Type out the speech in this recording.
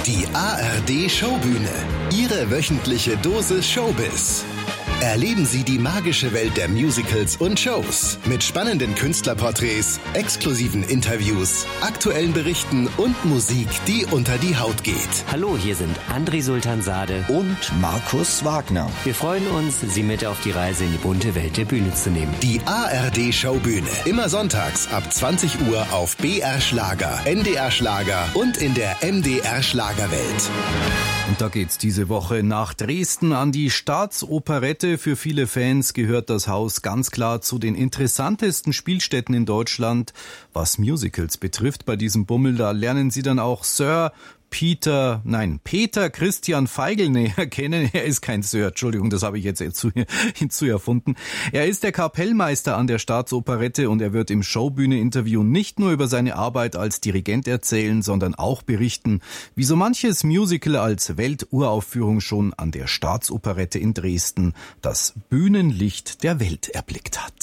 Die ARD Showbühne. Ihre wöchentliche Dosis Showbiz. Erleben Sie die magische Welt der Musicals und Shows mit spannenden Künstlerporträts, exklusiven Interviews, aktuellen Berichten und Musik, die unter die Haut geht. Hallo, hier sind André Sultansade und Markus Wagner. Wir freuen uns, Sie mit auf die Reise in die bunte Welt der Bühne zu nehmen. Die ARD Showbühne. Immer sonntags ab 20 Uhr auf BR Schlager, NDR Schlager und in der MDR Schlagerwelt. Und da geht's diese Woche nach Dresden an die Staatsoperette. Für viele Fans gehört das Haus ganz klar zu den interessantesten Spielstätten in Deutschland. Was Musicals betrifft, bei diesem Bummel, da lernen Sie dann auch Peter Christian Feigl näher kennen. Er ist kein Sir, Entschuldigung, das habe ich jetzt hinzu erfunden. Er ist der Kapellmeister an der Staatsoperette und er wird im Showbühne-Interview nicht nur über seine Arbeit als Dirigent erzählen, sondern auch berichten, wie so manches Musical als Welturaufführung schon an der Staatsoperette in Dresden das Bühnenlicht der Welt erblickt hat.